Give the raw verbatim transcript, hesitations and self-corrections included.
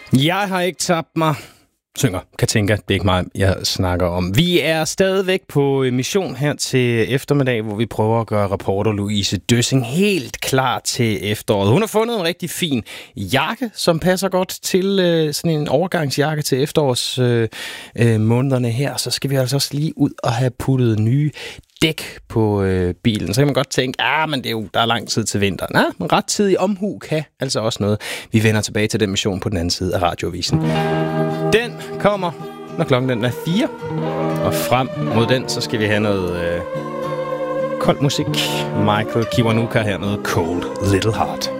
Jeg har ikke tabt mig, synger Katinka. Det er ikke mig, jeg snakker om. Vi er stadigvæk på mission her til eftermiddag, hvor vi prøver at gøre reporter Louise Døssing helt klar til efteråret. Hun har fundet en rigtig fin jakke, som passer godt til øh, sådan en overgangsjakke til efterårs øh, øh, månederne her. Så skal vi altså også lige ud og have puttet nye dæk på øh, bilen. Så kan man godt tænke, ah, men det er jo, der er lang tid til vinteren. Ah, men rettidig omhu kan altså også noget. Vi vender tilbage til den mission på den anden side af radioavisen. Den kommer, når klokken den er fire. Og frem mod den, så skal vi have noget øh, kold musik. Michael Kiwanuka her, noget Cold Little Heart.